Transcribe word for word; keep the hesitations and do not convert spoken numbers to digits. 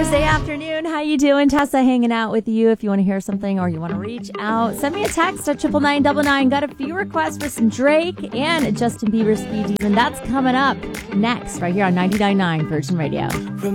Thursday afternoon, how you doing? Tessa hanging out with you. If you want to hear something or you want to reach out, send me a text at triple nine double nine. Got a few requests for some Drake and Justin Bieber Speed Demon. That's coming up next right here on ninety-nine point nine Virgin Radio.